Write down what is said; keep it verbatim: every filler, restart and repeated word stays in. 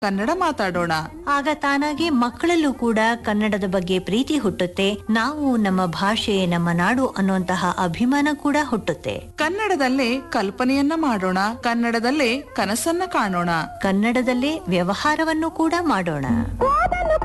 ಕನ್ನಡ ಮಾತಾಡೋಣ. ಆಗ ತಾನಾಗಿ ಮಕ್ಕಳಲ್ಲೂ ಕೂಡ ಕನ್ನಡದ ಬಗ್ಗೆ ಪ್ರೀತಿ ಹುಟ್ಟುತ್ತೆ. ನಾವು ನಮ್ಮ ಭಾಷೆ, ನಮ್ಮ ನಾಡು ಅನ್ನುವಂತಹ ಅಭಿಮಾನ ಕೂಡ ಹುಟ್ಟುತ್ತೆ. ಕನ್ನಡದಲ್ಲೇ ಕಲ್ಪನೆಯನ್ನ ಮಾಡೋಣ, ಕನ್ನಡದಲ್ಲೇ ಕನಸನ್ನ ಕಾಣೋಣ, ಕನ್ನಡದಲ್ಲೇ ವ್ಯವಹಾರವನ್ನು ಕೂಡ ಮಾಡೋಣ.